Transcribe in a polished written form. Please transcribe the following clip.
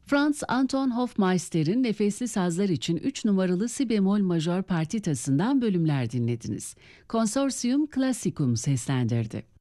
Franz Anton Hofmeister'in nefesli sazlar için 3 numaralı si bemol majör partitasından bölümler dinlediniz. Consortium Classicum seslendirdi.